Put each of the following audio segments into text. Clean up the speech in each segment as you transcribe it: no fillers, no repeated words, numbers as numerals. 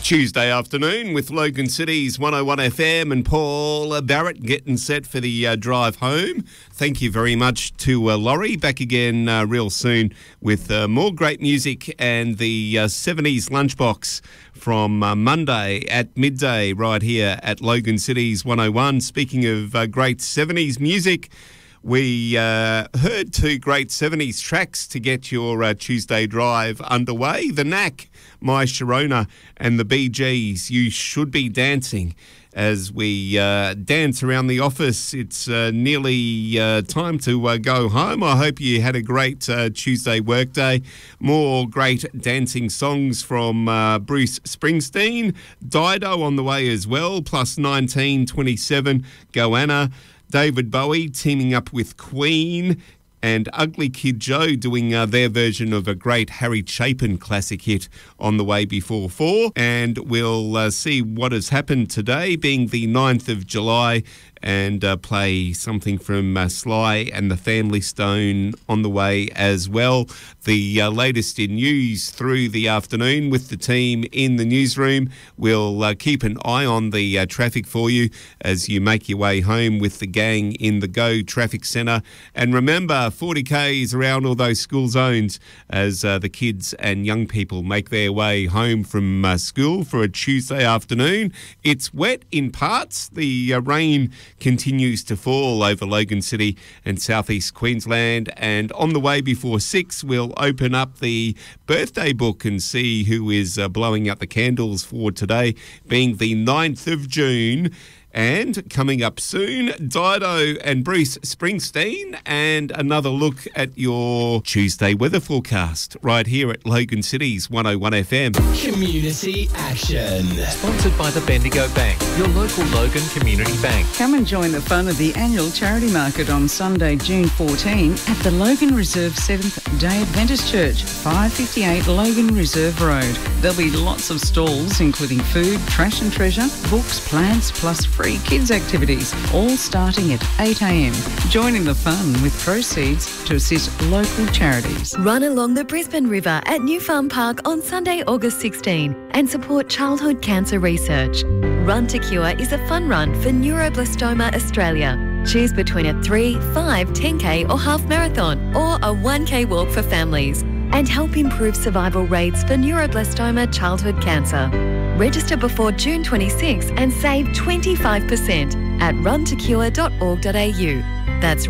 Tuesday afternoon with Logan City's 101 FM and Paul Barrett getting set for the drive home. Thank you very much to Laurie. Back again real soon with more great music and the 70s lunchbox from Monday at midday right here at Logan City's 101. Speaking of great 70s music, we heard two great 70s tracks to get your Tuesday drive underway. The Knack, My Sharona, and the Bee Gees, You Should Be Dancing. As we dance around the office, it's nearly time to go home. I hope you had a great Tuesday workday. More great dancing songs from Bruce Springsteen. Dido on the way as well, plus 1927, Goanna. David Bowie teaming up with Queen, and Ugly Kid Joe doing their version of a great Harry Chapin classic hit on the way before 4. And we'll see what has happened today, being the 9th of July, and play something from Sly and the Family Stone on the way as well. The latest in news through the afternoon with the team in the newsroom. We'll keep an eye on the traffic for you as you make your way home with the gang in the Go Traffic Centre. And remember, 40Ks around all those school zones as the kids and young people make their way home from school for a Tuesday afternoon. It's wet in parts. The rain continues to fall over Logan City and southeast Queensland. And on the way before 6, we'll open up the birthday book and see who is blowing out the candles for today, being the 9th of June. And coming up soon, Dido and Bruce Springsteen, and another look at your Tuesday weather forecast right here at Logan City's 101 FM. Community Action. Sponsored by the Bendigo Bank, your local Logan Community Bank. Come and join the fun of the annual charity market on Sunday, June 14 at the Logan Reserve Seventh-day Adventist Church, 558 Logan Reserve Road. There'll be lots of stalls, including food, trash and treasure, books, plants, plus free kids activities, all starting at 8 a.m. Joining the fun with proceeds to assist local charities. Run along the Brisbane River at New Farm Park on Sunday, August 16 and support childhood cancer research. Run to Cure is a fun run for Neuroblastoma Australia. Choose between a 3, 5, 10k or half marathon or a 1k walk for families and help improve survival rates for neuroblastoma childhood cancer. Register before June 26 and save 25% at runtocure.org.au. That's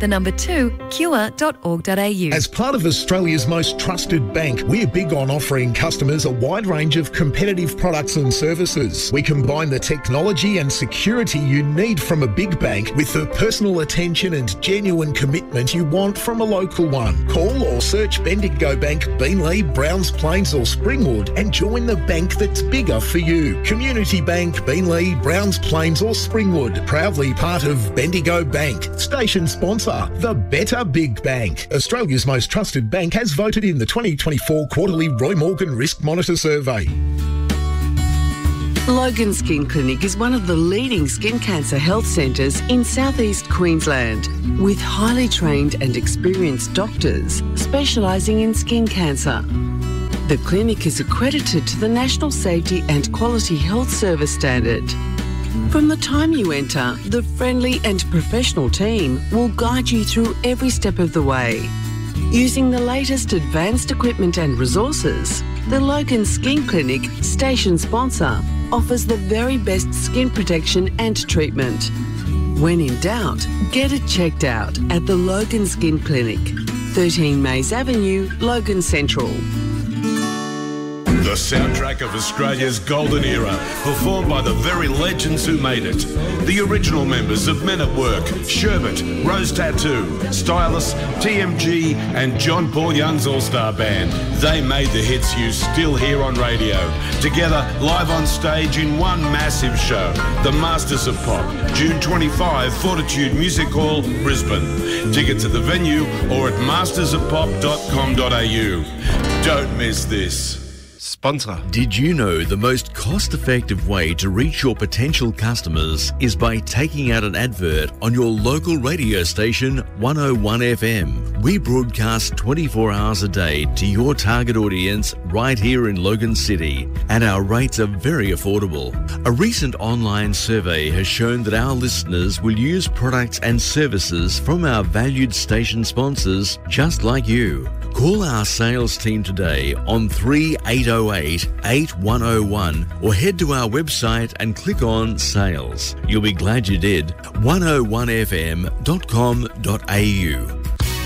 cure.org.au. As part of Australia's most trusted bank, we're big on offering customers a wide range of competitive products and services. We combine the technology and security you need from a big bank with the personal attention and genuine commitment you want from a local one. Call or search Bendigo Bank, Beenleigh, Browns Plains or Springwood and join the bank that's bigger for you. Community Bank, Beenleigh, Browns Plains or Springwood. Proudly part of Bendigo Bank. Station sponsor, the Better Big Bank. Australia's most trusted bank, has voted in the 2024 quarterly Roy Morgan Risk Monitor Survey. Logan Skin Clinic is one of the leading skin cancer health centres in southeast Queensland, with highly trained and experienced doctors specialising in skin cancer. The clinic is accredited to the National Safety and Quality Health Service standard. From the time you enter, the friendly and professional team will guide you through every step of the way. Using the latest advanced equipment and resources, the Logan Skin Clinic, station sponsor, offers the very best skin protection and treatment. When in doubt, get it checked out at the Logan Skin Clinic, 13 Mays Avenue, Logan Central. The soundtrack of Australia's golden era, performed by the very legends who made it. The original members of Men at Work, Sherbet, Rose Tattoo, Stylus, TMG and John Paul Young's All-Star Band. They made the hits you still hear on radio. Together, live on stage in one massive show. The Masters of Pop, June 25, Fortitude Music Hall, Brisbane. Tickets at the venue or at mastersofpop.com.au. Don't miss this. sponsor. Did you know the most cost-effective way to reach your potential customers is by taking out an advert on your local radio station 101 FM? We broadcast 24 hours a day to your target audience right here in Logan City, and our rates are very affordable. A recent online survey has shown that our listeners will use products and services from our valued station sponsors just like you. Call our sales team today on 3808 8101 or head to our website and click on Sales. You'll be glad you did. 101fm.com.au.